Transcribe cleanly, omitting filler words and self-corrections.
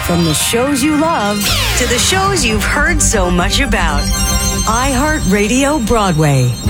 From the shows you love to the shows you've heard so much about. iHeartRadio Broadway.